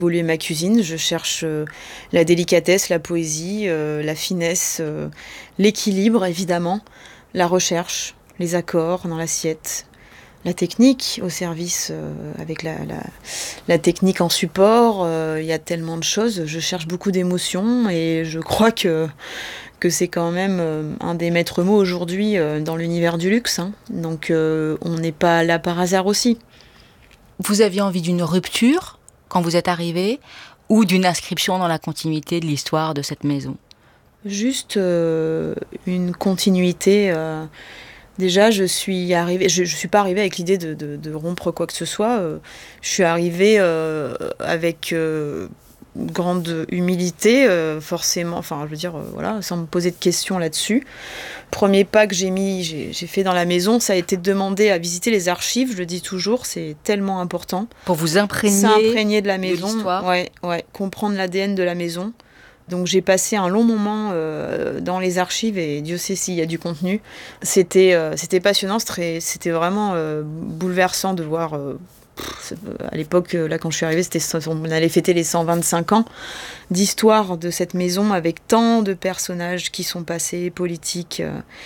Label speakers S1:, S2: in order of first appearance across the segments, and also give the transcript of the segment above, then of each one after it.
S1: Évoluer ma cuisine, je cherche la délicatesse, la poésie, la finesse, l'équilibre évidemment, la recherche, les accords dans l'assiette, la technique au service avec la technique en support. Il y a tellement de choses, je cherche beaucoup d'émotions et je crois que c'est quand même un des maîtres mots aujourd'hui dans l'univers du luxe, hein. Donc on n'est pas là par hasard aussi.
S2: Vous aviez envie d'une rupture quand vous êtes arrivée ou d'une inscription dans la continuité de l'histoire de cette maison?
S1: Juste une continuité. Déjà, je suis pas arrivée avec l'idée de rompre quoi que ce soit. Je suis arrivée avec grande humilité, forcément. Enfin, je veux dire, voilà, sans me poser de questions là-dessus. Premier pas que j'ai fait dans la maison, ça a été de demander à visiter les archives. Je le dis toujours, c'est tellement important.
S2: Pour vous imprégner
S1: S'imprégner de la maison,
S2: de l'histoire.
S1: ouais, comprendre l'ADN de la maison. Donc j'ai passé un long moment dans les archives et Dieu sait s'il y a du contenu. C'était passionnant, c'était vraiment bouleversant de voir. À l'époque, là quand je suis arrivée, on allait fêter les 125 ans d'histoire de cette maison avec tant de personnages qui sont passés, politiques,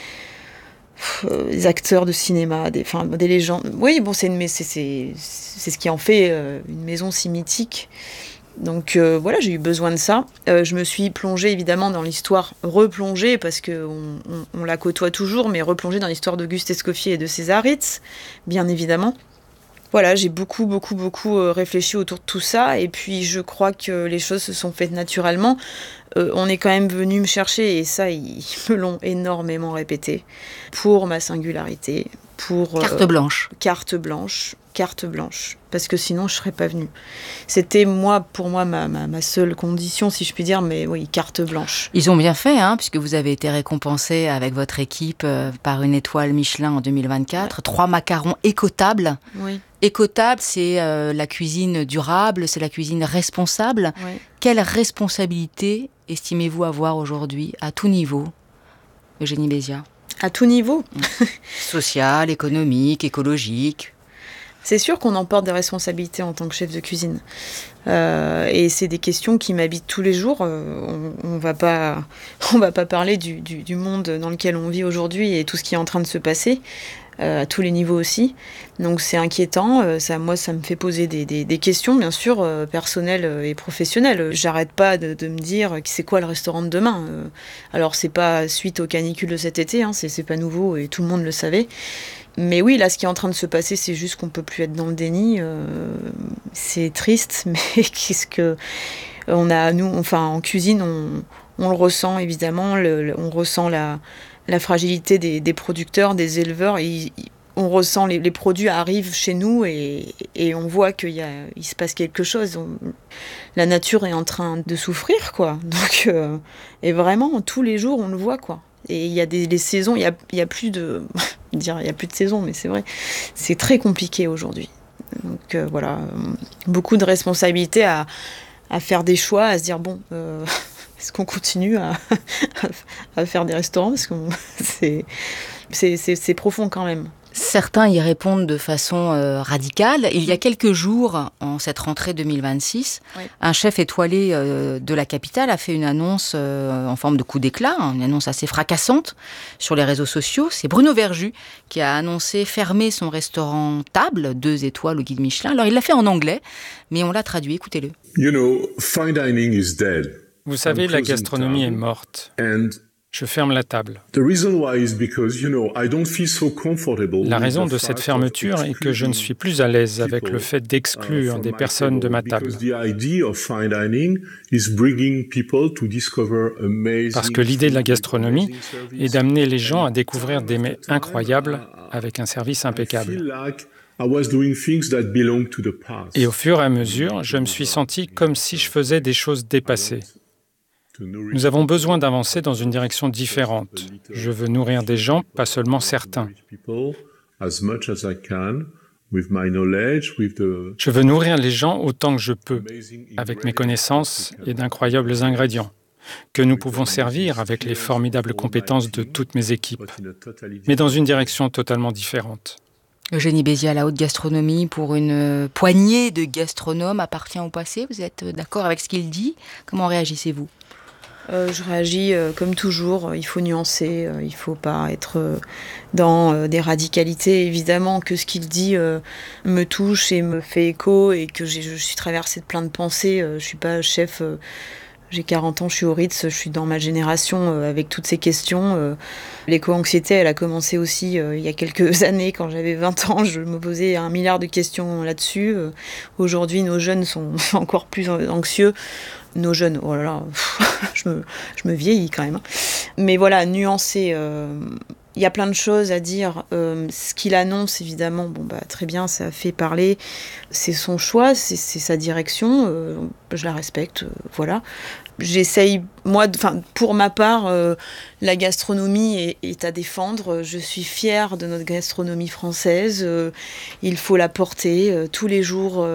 S1: des acteurs de cinéma, des légendes. Oui, bon, c'est ce qui en fait une maison si mythique. Donc voilà, j'ai eu besoin de ça. Je me suis plongée évidemment dans l'histoire, replongée, parce qu'on la côtoie toujours, mais replongée dans l'histoire d'Auguste Escoffier et de César Ritz, bien évidemment. Voilà, j'ai beaucoup réfléchi autour de tout ça, et puis je crois que les choses se sont faites naturellement. On est quand même venu me chercher, et ça, ils me l'ont énormément répété, pour ma singularité, pour... Carte blanche, parce que sinon je serais pas venue. C'était pour moi ma seule condition, si je puis dire, mais oui, carte blanche.
S2: Ils ont bien fait, puisque vous avez été récompensé avec votre équipe par une étoile Michelin en 2024, 3 macarons écotables.
S1: Oui.
S2: Écotable, c'est la cuisine durable, c'est la cuisine responsable.
S1: Oui.
S2: Quelle responsabilité estimez-vous avoir aujourd'hui, à tout niveau, Eugénie Béziat?
S1: À tout niveau.
S2: Social, économique, écologique.
S1: C'est sûr qu'on emporte des responsabilités en tant que chef de cuisine. Et c'est des questions qui m'habitent tous les jours. On va pas parler du monde dans lequel on vit aujourd'hui et tout ce qui est en train de se passer, à tous les niveaux aussi. Donc c'est inquiétant. Ça me fait poser des questions, bien sûr, personnelles et professionnelles. J'arrête pas de me dire c'est quoi le restaurant de demain. Alors c'est pas suite aux canicules de cet été, c'est pas nouveau et tout le monde le savait. Mais oui, là, ce qui est en train de se passer, c'est juste qu'on peut plus être dans le déni. C'est triste, mais qu'est-ce que on a, nous, enfin, en cuisine, on le ressent évidemment. On ressent la fragilité des producteurs, des éleveurs. On ressent les produits arrivent chez nous et on voit il se passe quelque chose. La nature est en train de souffrir, quoi. Donc, et vraiment, tous les jours, on le voit, quoi. Et il y a les saisons, il y a plus de dire il y a plus de saison, mais c'est vrai, c'est très compliqué aujourd'hui. Donc voilà, beaucoup de responsabilités à faire des choix, à se dire bon, est-ce qu'on continue à faire des restaurants, parce que c'est profond quand même.
S2: Certains y répondent de façon radicale. Il y a quelques jours, en cette rentrée 2026, oui, un chef étoilé de la capitale a fait une annonce en forme de coup d'éclat, une annonce assez fracassante sur les réseaux sociaux. C'est Bruno Verjus qui a annoncé fermer son restaurant Table, 2 étoiles au guide Michelin. Alors il l'a fait en anglais, mais on l'a traduit. Écoutez-le.
S3: You know, fine dining is dead.
S4: Vous savez, la gastronomie est morte. Je ferme la table. La raison de cette fermeture est que je ne suis plus à l'aise avec le fait d'exclure des personnes de ma table. Parce que l'idée de la gastronomie est d'amener les gens à découvrir des mets incroyables avec un service impeccable. Et au fur et à mesure, je me suis senti comme si je faisais des choses dépassées. Nous avons besoin d'avancer dans une direction différente. Je veux nourrir des gens, pas seulement certains. Je veux nourrir les gens autant que je peux, avec mes connaissances et d'incroyables ingrédients, que nous pouvons servir avec les formidables compétences de toutes mes équipes, mais dans une direction totalement différente.
S2: Eugénie Béziat, la haute gastronomie pour une poignée de gastronomes appartient au passé. Vous êtes d'accord avec ce qu'il dit? Comment réagissez-vous?
S1: Je réagis comme toujours, il faut nuancer, il ne faut pas être dans des radicalités. Évidemment que ce qu'il dit me touche et me fait écho et que je suis traversée de plein de pensées. Je ne suis pas chef, j'ai 40 ans, je suis au Ritz, je suis dans ma génération avec toutes ces questions. L'éco-anxiété, elle a commencé aussi il y a quelques années, quand j'avais 20 ans, je me posais 1 milliard de questions là-dessus. Aujourd'hui, nos jeunes sont encore plus anxieux. Nos jeunes, oh là là, je me vieillis quand même. Mais voilà, nuancer, il y a plein de choses à dire. Ce qu'il annonce, évidemment, très bien, ça fait parler. C'est son choix, c'est sa direction. Je la respecte, voilà. J'essaye, moi, pour ma part, la gastronomie est à défendre. Je suis fière de notre gastronomie française. Il faut la porter. Tous les jours,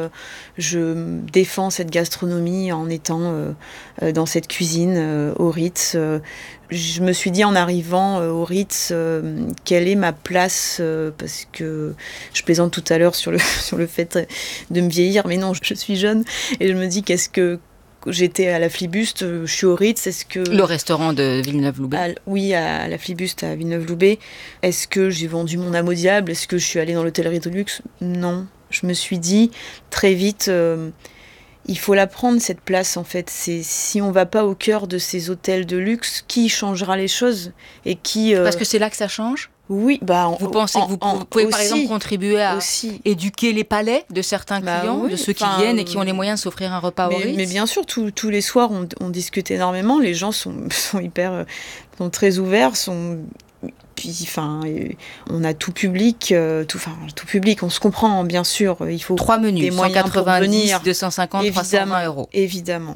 S1: je défends cette gastronomie en étant dans cette cuisine au Ritz. Je me suis dit en arrivant au Ritz, quelle est ma place, parce que je plaisante tout à l'heure sur le fait de me vieillir, mais non, je suis jeune, et je me dis qu'est-ce que j'étais à la Flibuste, je suis au Ritz, est-ce que...
S2: Le restaurant de Villeneuve-Loubet.
S1: Oui, à la Flibuste à Villeneuve-Loubet. Est-ce que j'ai vendu mon âme au diable? Est-ce que je suis allée dans l'hôtellerie de luxe? Non. Je me suis dit très vite, il faut la prendre cette place en fait. Si on va pas au cœur de ces hôtels de luxe, qui changera les choses et qui
S2: Parce que c'est là que ça change?
S1: Oui,
S2: vous pensez que vous pouvez
S1: aussi,
S2: par exemple contribuer à éduquer les palais de certains clients, de ceux qui viennent et qui ont les moyens de s'offrir un repas au Ritz?
S1: Mais bien sûr, tous les soirs on discute énormément. Les gens sont sont très ouverts, puis, on a tout public, tout public, on se comprend, bien sûr. Il faut
S2: 3 menus,
S1: des moyens
S2: 190,
S1: pour venir.
S2: 250, 320 euros.
S1: Évidemment.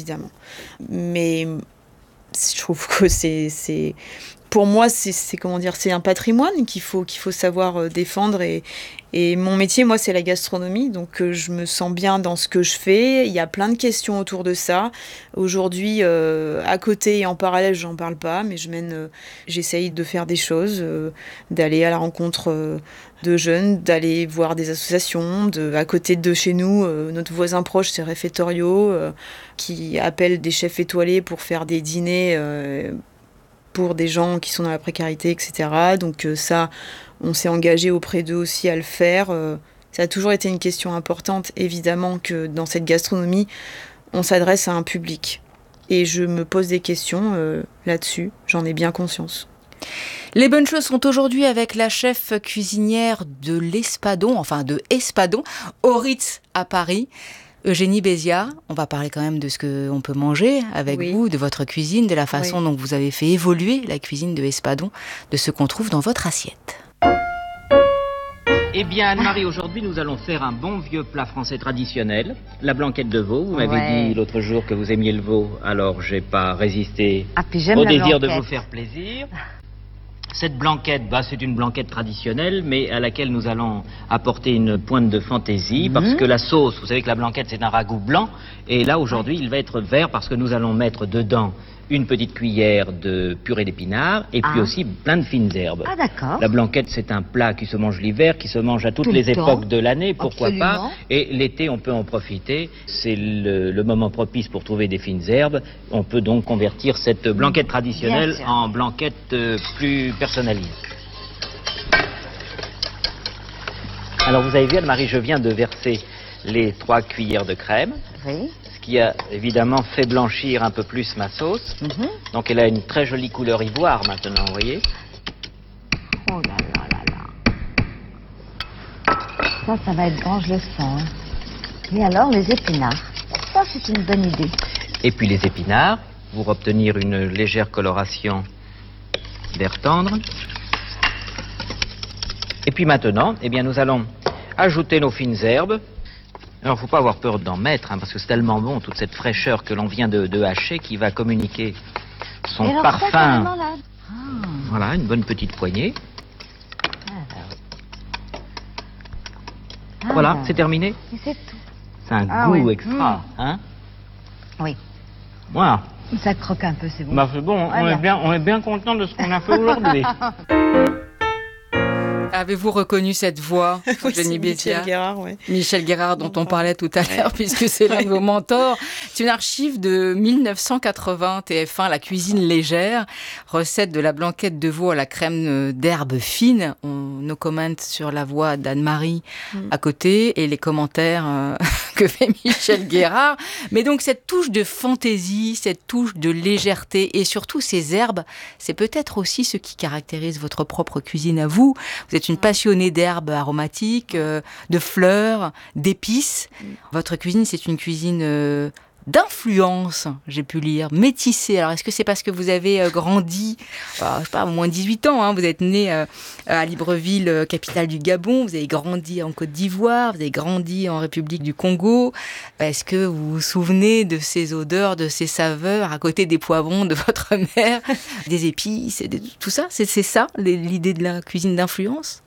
S1: Mais je trouve que c'est pour moi, c'est un patrimoine qu'il faut savoir défendre et mon métier, moi, c'est la gastronomie, donc je me sens bien dans ce que je fais. Il y a plein de questions autour de ça. Aujourd'hui, à côté et en parallèle, j'en parle pas, mais j'essaye de faire des choses, d'aller à la rencontre de jeunes, d'aller voir des associations. À côté de chez nous, notre voisin proche, c'est Réfectorio, qui appelle des chefs étoilés pour faire des dîners pour des gens qui sont dans la précarité, etc. Donc ça, on s'est engagé auprès d'eux aussi à le faire. Ça a toujours été une question importante, évidemment, que dans cette gastronomie, on s'adresse à un public. Et je me pose des questions là-dessus, j'en ai bien conscience.
S2: Les bonnes choses sont aujourd'hui avec la chef cuisinière de l'Espadon, de Espadon, au Ritz à Paris. Eugénie Béziat, on va parler quand même de ce qu'on peut manger avec vous, de votre cuisine, de la façon dont vous avez fait évoluer la cuisine de Espadon, de ce qu'on trouve dans votre assiette.
S5: Eh bien, Anne-Marie, aujourd'hui, nous allons faire un bon vieux plat français traditionnel, la blanquette de veau. Vous m'avez dit l'autre jour que vous aimiez le veau, alors j'ai pas résisté au désir de vous faire plaisir. Cette blanquette, c'est une blanquette traditionnelle, mais à laquelle nous allons apporter une pointe de fantaisie, parce que la sauce, vous savez que la blanquette, c'est un ragoût blanc, et là, aujourd'hui, il va être vert, parce que nous allons mettre dedans une petite cuillère de purée d'épinards, et puis aussi plein de fines herbes.
S6: Ah, d'accord.
S5: La blanquette, c'est un plat qui se mange l'hiver, qui se mange à toutes les époques de l'année, pourquoi pas. Et l'été, on peut en profiter. C'est le moment propice pour trouver des fines herbes. On peut donc convertir cette blanquette traditionnelle en blanquette plus personnalisée. Alors, vous avez vu, Anne-Marie, je viens de verser les 3 cuillères de crème.
S6: Oui.
S5: Qui a évidemment fait blanchir un peu plus ma sauce. Donc elle a une très jolie couleur ivoire maintenant, vous voyez.
S6: Oh là là là là. Ça va être bon, je le sens. Hein. Et alors, les épinards. Ça, c'est une bonne idée.
S5: Et puis les épinards, pour obtenir une légère coloration vert tendre. Et puis maintenant, eh bien, nous allons ajouter nos fines herbes. Alors, il ne faut pas avoir peur d'en mettre, parce que c'est tellement bon, toute cette fraîcheur que l'on vient de hacher, qui va communiquer son parfum. Voilà, une bonne petite poignée. Voilà, c'est terminé.
S6: Et c'est tout.
S5: C'est un goût extra, hein?
S6: Oui.
S5: Voilà.
S6: Ça croque un peu, c'est bon.
S5: C'est bon, on est bien content de ce qu'on a fait aujourd'hui.
S2: Avez-vous reconnu cette voix, Geneviève
S1: Michel Guérard, ouais.
S2: Michel Guérard, dont on parlait tout à l'heure, puisque c'est l'un de vos mentors. C'est une archive de 1980, TF1, La cuisine légère, recette de la blanquette de veau à la crème d'herbe fine. No comment sur la voix d'Anne-Marie à côté et les commentaires que fait Michel Guérard. Mais donc cette touche de fantaisie, cette touche de légèreté et surtout ces herbes, c'est peut-être aussi ce qui caractérise votre propre cuisine à vous. Vous êtes une passionnée d'herbes aromatiques, de fleurs, d'épices. Votre cuisine, c'est une cuisine d'influence, j'ai pu lire, métissée. Alors, est-ce que c'est parce que vous avez grandi, je sais pas, au moins 18 ans, hein, vous êtes né à Libreville, capitale du Gabon, vous avez grandi en Côte d'Ivoire, vous avez grandi en République du Congo. Est-ce que vous vous souvenez de ces odeurs, de ces saveurs, à côté des poivrons de votre mère, des épices, tout ça? C'est ça, l'idée de la cuisine d'influence?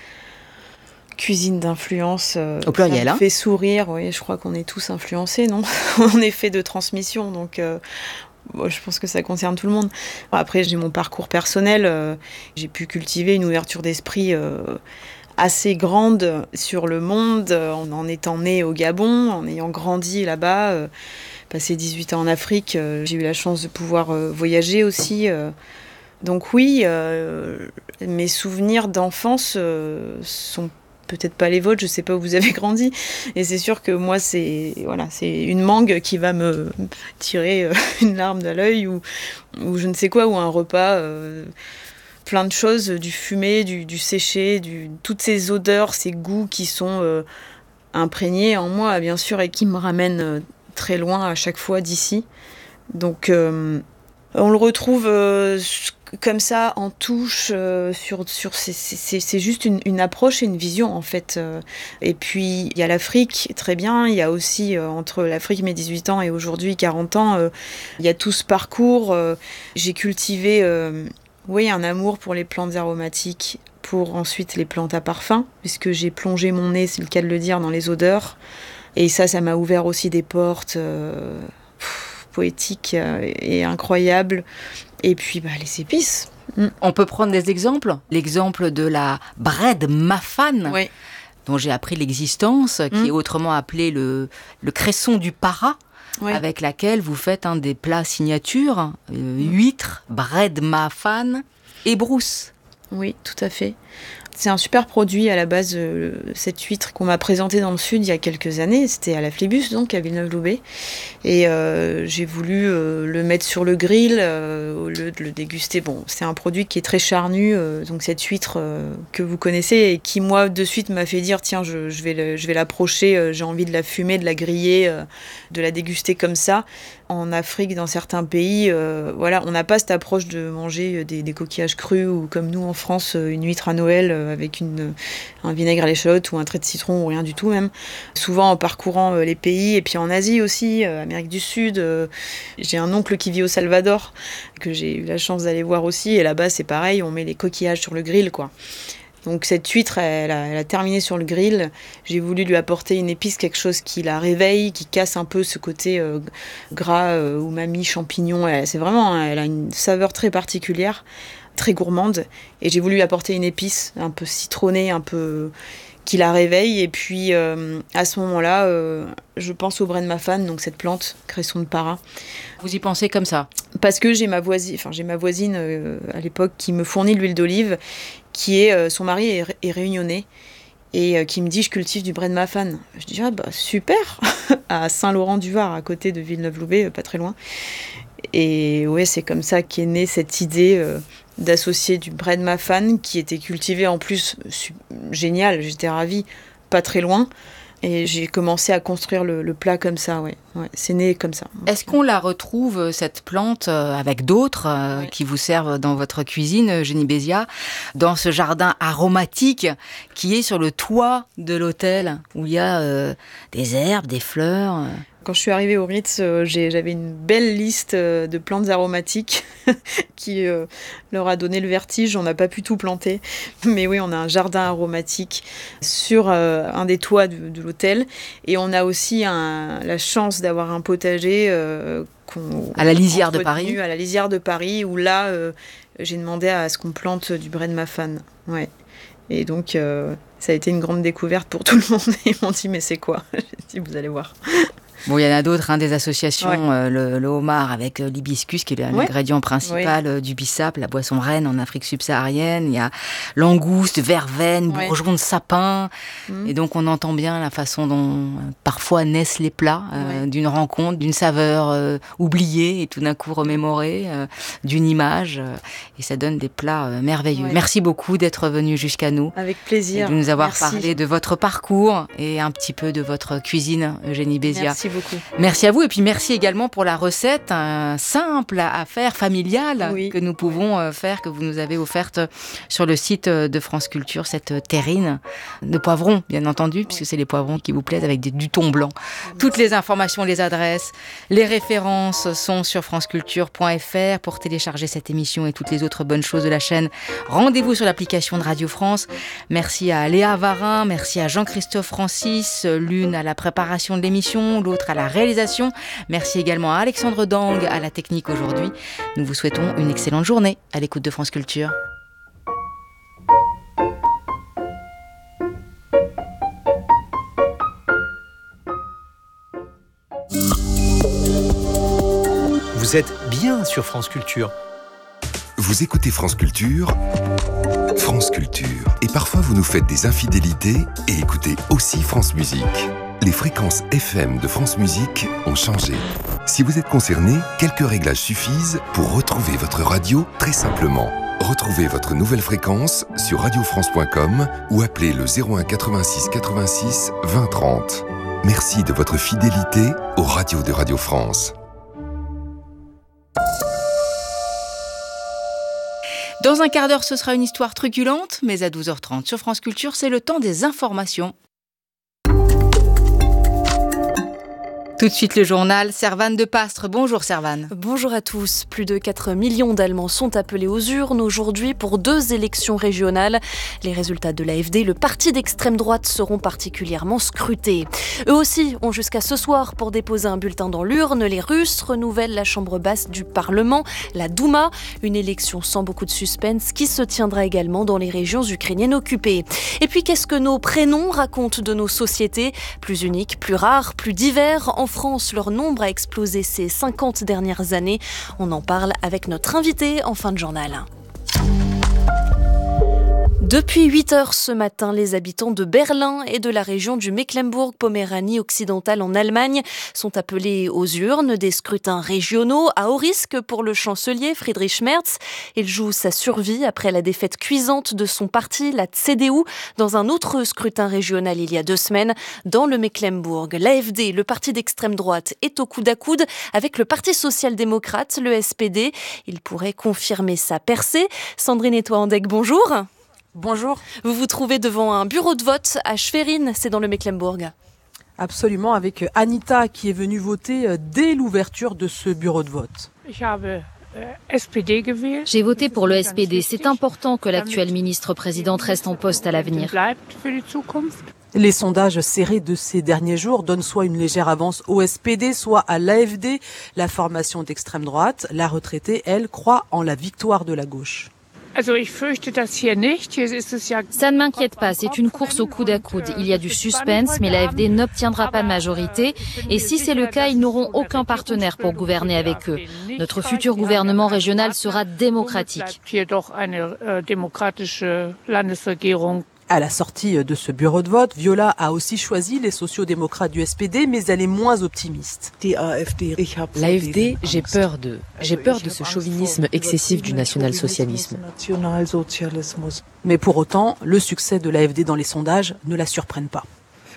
S1: Cuisine d'influence,
S2: au pluriel,
S1: ça me fait sourire, oui, je crois qu'on est tous influencés, non? On est fait de transmission, donc je pense que ça concerne tout le monde. Après, j'ai mon parcours personnel, j'ai pu cultiver une ouverture d'esprit assez grande sur le monde, en étant née au Gabon, en ayant grandi là-bas, passé 18 ans en Afrique, j'ai eu la chance de pouvoir voyager aussi. Donc oui, mes souvenirs d'enfance sont peut-être pas les vôtres, je sais pas où vous avez grandi. Et c'est sûr que moi, c'est une mangue qui va me tirer une larme de l'œil ou je ne sais quoi, ou un repas, plein de choses, du fumé, du séché, toutes ces odeurs, ces goûts qui sont imprégnés en moi, bien sûr, et qui me ramènent très loin à chaque fois d'ici. Donc, on le retrouve comme ça en touche c'est juste une approche et une vision en fait. Et puis il y a l'Afrique, très bien, il y a aussi entre l'Afrique, mes 18 ans et aujourd'hui 40 ans, il y a tout ce parcours. J'ai cultivé un amour pour les plantes aromatiques, pour ensuite les plantes à parfum, puisque j'ai plongé mon nez, c'est le cas de le dire, dans les odeurs. Et ça m'a ouvert aussi des portes poétiques et incroyables. Et puis les épices.
S2: On peut prendre des exemples. L'exemple de la bread mafane,
S1: oui,
S2: dont j'ai appris l'existence, qui est autrement appelé le cresson du Para, oui, avec laquelle vous faites un des plats signatures, huîtres, bread mafane et brousse.
S1: Oui, tout à fait. C'est un super produit à la base, cette huître qu'on m'a présentée dans le Sud il y a quelques années. C'était à la Flébus, donc à Villeneuve-Loubet. Et j'ai voulu le mettre sur le grill au lieu de le déguster. Bon, c'est un produit qui est très charnu, donc cette huître que vous connaissez et qui, moi, de suite m'a fait dire tiens, je vais l'approcher, j'ai envie de la fumer, de la griller, de la déguster comme ça. En Afrique, dans certains pays, on n'a pas cette approche de manger des coquillages crus ou comme nous en France, une huître à Noël avec un vinaigre à l'échalote ou un trait de citron ou rien du tout même. Souvent en parcourant les pays, et puis en Asie aussi, Amérique du Sud, j'ai un oncle qui vit au Salvador, que j'ai eu la chance d'aller voir aussi, et là-bas c'est pareil, on met les coquillages sur le grill, quoi. Donc cette huître, elle a terminé sur le grill. J'ai voulu lui apporter une épice, quelque chose qui la réveille, qui casse un peu ce côté gras, umami, champignon. Elle a une saveur très particulière, très gourmande. Et j'ai voulu lui apporter une épice un peu citronnée, un peu qui la réveille. Et puis à ce moment-là, je pense au bread mafane, donc cette plante, cresson de Para.
S2: Vous y pensez comme ça?
S1: Parce que j'ai ma voisine à l'époque qui me fournit l'huile d'olive, qui est son mari est réunionnais et qui me dit je cultive du bread mafane. Je dis super, à Saint-Laurent-du-Var, à côté de Villeneuve-Loubet, pas très loin. Et ouais, c'est comme ça qu'est née cette idée d'associer du bread mafane qui était cultivé en plus génial, j'étais ravie, pas très loin. Et j'ai commencé à construire le plat comme ça, ouais, c'est né comme ça.
S2: Est-ce qu'on la retrouve, cette plante, avec d'autres qui vous servent dans votre cuisine, Geneviève, dans ce jardin aromatique qui est sur le toit de l'hôtel, où il y a des herbes, des fleurs
S1: Quand je suis arrivée au Ritz, j'avais une belle liste de plantes aromatiques qui leur a donné le vertige. On n'a pas pu tout planter. Mais oui, on a un jardin aromatique sur un des toits de l'hôtel. Et on a aussi la chance d'avoir un potager
S2: à la lisière de Paris.
S1: À la lisière de Paris, où là, j'ai demandé à ce qu'on plante du bread mafane. Ouais. Et donc, ça a été une grande découverte pour tout le monde. Ils m'ont dit, mais c'est quoi? J'ai dit, vous allez voir.
S2: Bon, il y en a d'autres, des associations, le homard avec l'hibiscus, qui est l'ingrédient principal du bissap, la boisson reine en Afrique subsaharienne. Il y a langouste, verveine, bourgeon de sapin. Et donc, on entend bien la façon dont parfois naissent les plats, d'une rencontre, d'une saveur oubliée et tout d'un coup remémorée, d'une image. Et ça donne des plats merveilleux. Merci beaucoup d'être venu jusqu'à nous.
S1: Avec plaisir.
S2: Et de nous avoir parlé de votre parcours et un petit peu de votre cuisine, Eugénie Béziat.
S1: Merci beaucoup.
S2: Merci à vous et puis merci également pour la recette simple à faire, familiale, que nous pouvons faire, que vous nous avez offerte sur le site de France Culture, cette terrine de poivrons, bien entendu, puisque c'est les poivrons qui vous plaisent avec du thon blanc. Toutes les informations, les adresses, les références sont sur franceculture.fr. Pour télécharger cette émission et toutes les autres bonnes choses de la chaîne, rendez-vous sur l'application de Radio France. Merci à Léa Varin, merci à Jean-Christophe Francis, l'une à la préparation de l'émission, l'autre à la réalisation. Merci également à Alexandre Dang à la technique aujourd'hui. Nous vous souhaitons une excellente journée à l'écoute de France Culture.
S7: Vous êtes bien sur France Culture.
S8: Vous écoutez France Culture, France Culture. Et parfois vous nous faites des infidélités et écoutez aussi France Musique. Les fréquences FM de France Musique ont changé. Si vous êtes concerné, quelques réglages suffisent pour retrouver votre radio très simplement. Retrouvez votre nouvelle fréquence sur radiofrance.com ou appelez le 01 86 86 20 30. Merci de votre fidélité aux radios de Radio France.
S2: Dans un quart d'heure, ce sera une histoire truculente, mais à 12h30 sur France Culture, c'est le temps des informations. Tout de suite le journal, Servane de Pastre. Bonjour Servane.
S9: Bonjour à tous. Plus de 4 millions d'Allemands sont appelés aux urnes aujourd'hui pour 2 élections régionales. Les résultats de l'AfD, le parti d'extrême droite, seront particulièrement scrutés. Eux aussi ont jusqu'à ce soir pour déposer un bulletin dans l'urne. Les Russes renouvellent la chambre basse du Parlement, la Douma, une élection sans beaucoup de suspense qui se tiendra également dans les régions ukrainiennes occupées. Et puis qu'est-ce que nos prénoms racontent de nos sociétés? Plus uniques, plus rares, plus divers. En France, leur nombre a explosé ces 50 dernières années. On en parle avec notre invité en fin de journal. Depuis 8 heures ce matin, les habitants de Berlin et de la région du Mecklembourg-Poméranie occidentale en Allemagne sont appelés aux urnes. Des scrutins régionaux à haut risque pour le chancelier Friedrich Merz. Il joue sa survie après la défaite cuisante de son parti, la CDU, dans un autre scrutin régional il y a 2 semaines dans le Mecklembourg. L'AfD, le parti d'extrême droite, est au coude à coude avec le parti social-démocrate, le SPD. Il pourrait confirmer sa percée. Sandrine Etoile-Andec, bonjour.
S10: Bonjour.
S9: Vous vous trouvez devant un bureau de vote à Schwerin, c'est dans le Mecklembourg.
S10: Absolument, avec Anita qui est venue voter dès l'ouverture de ce bureau de vote.
S11: J'ai voté pour le SPD. C'est important que l'actuelle ministre-présidente reste en poste à l'avenir.
S10: Les sondages serrés de ces derniers jours donnent soit une légère avance au SPD, soit à l'AfD, la formation d'extrême droite. La retraitée, elle, croit en la victoire de la gauche.
S11: Ça ne m'inquiète pas, c'est une course au coude à coude. Il y a du suspense, mais l'AfD n'obtiendra pas de majorité. Et si c'est le cas, ils n'auront aucun partenaire pour gouverner avec eux. Notre futur gouvernement régional sera démocratique.
S10: À la sortie de ce bureau de vote, Viola a aussi choisi les sociaux-démocrates du SPD, mais elle est moins optimiste.
S12: L'AfD, j'ai peur d'eux. J'ai peur de ce chauvinisme excessif du national-socialisme.
S10: Mais pour autant, le succès de l'AfD dans les sondages ne la surprenne pas.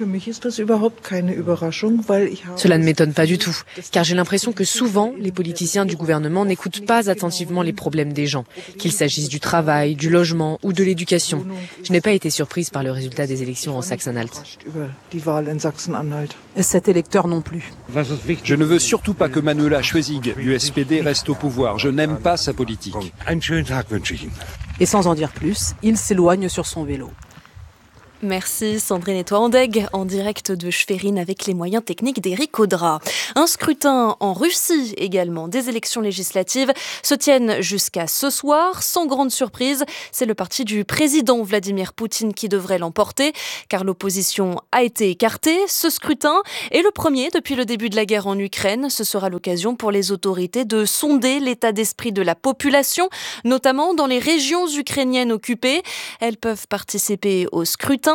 S12: Cela ne m'étonne pas du tout, car j'ai l'impression que souvent, les politiciens du gouvernement n'écoutent pas attentivement les problèmes des gens, qu'il s'agisse du travail, du logement ou de l'éducation. Je n'ai pas été surprise par le résultat des élections en Sachsen-Anhalt.
S10: Cet électeur non plus.
S13: Je ne veux surtout pas que Manuela Schwesig du SPD reste au pouvoir. Je n'aime pas sa politique.
S10: Et sans en dire plus, il s'éloigne sur son vélo.
S9: Merci Sandrine Etoile-Andeg, en direct de Schwerin avec les moyens techniques d'Éric Audra. Un scrutin en Russie également. Des élections législatives se tiennent jusqu'à ce soir. Sans grande surprise, c'est le parti du président Vladimir Poutine qui devrait l'emporter, car l'opposition a été écartée. Ce scrutin est le premier depuis le début de la guerre en Ukraine. Ce sera l'occasion pour les autorités de sonder l'état d'esprit de la population, notamment dans les régions ukrainiennes occupées. Elles peuvent participer au scrutin